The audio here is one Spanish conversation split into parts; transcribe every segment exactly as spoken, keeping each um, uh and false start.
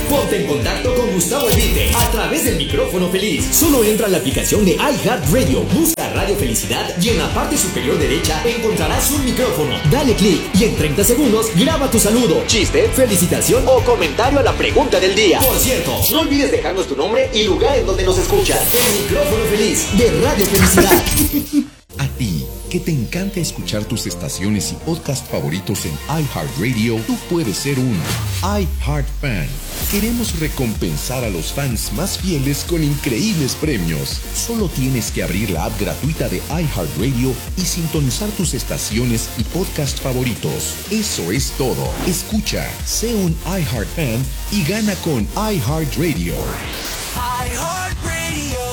Ponte en contacto con Gustavo Albite a través del micrófono feliz. Solo entra a la aplicación de iHeartRadio, busca Radio Felicidad y en la parte superior derecha encontrarás un micrófono. Dale clic y en treinta segundos graba tu saludo, chiste, felicitación o comentario a la pregunta del día. Por cierto, no olvides dejarnos tu nombre y lugar en donde nos escuchas. El micrófono feliz de Radio Felicidad. A ti, que te encanta escuchar tus estaciones y podcast favoritos en iHeartRadio, tú puedes ser un iHeartFan. Queremos recompensar a los fans más fieles con increíbles premios. Solo tienes que abrir la app gratuita de iHeartRadio y sintonizar tus estaciones y podcast favoritos. Eso es todo. Escucha, sé un iHeartFan y gana con iHeartRadio. iHeartRadio.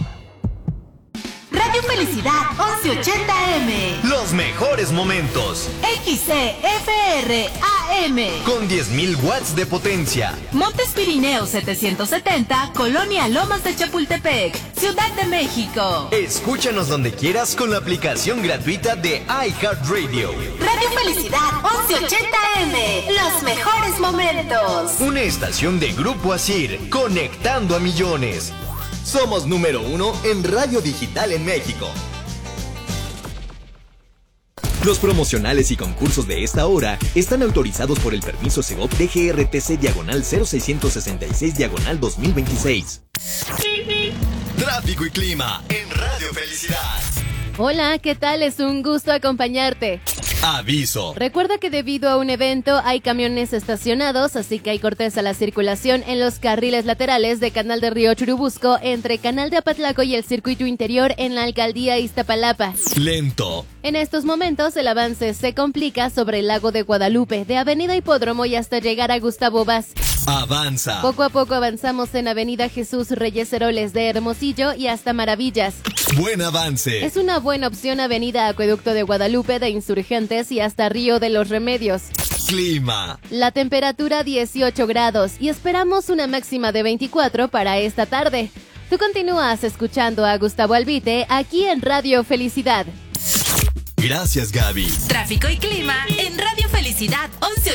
Radio Felicidad once ochenta eme. Los mejores momentos. X C F R A M. Con diez mil watts de potencia. Montes Pirineos setecientos setenta, Colonia Lomas de Chapultepec, Ciudad de México. Escúchanos donde quieras con la aplicación gratuita de iHeartRadio. Radio Felicidad once ochenta eme. Los mejores momentos. Una estación de Grupo Asir, conectando a millones. Somos número uno en radio digital en México. Los promocionales y concursos de esta hora están autorizados por el permiso Segov D G R T C diagonal cero seiscientos sesenta y seis diagonal dos mil veintiséis. Tráfico y clima en Radio Felicidad. Hola, ¿qué tal? Es un gusto acompañarte. Aviso. Recuerda que debido a un evento hay camiones estacionados, así que hay cortes a la circulación en los carriles laterales de Canal de Río Churubusco entre Canal de Apatlaco y el circuito interior en la alcaldía Iztapalapa. Lento. En estos momentos el avance se complica sobre el lago de Guadalupe, de Avenida Hipódromo y hasta llegar a Gustavo Vaz. Avanza. Poco a poco avanzamos en Avenida Jesús Reyes Heroles de Hermosillo y hasta Maravillas. Buen avance. Es una buena opción Avenida Acueducto de Guadalupe de Insurgentes y hasta Río de los Remedios. Clima. La temperatura dieciocho grados y esperamos una máxima de veinticuatro para esta tarde. Tú continúas escuchando a Gustavo Albite aquí en Radio Felicidad. Gracias, Gaby. Tráfico y clima en Radio Felicidad once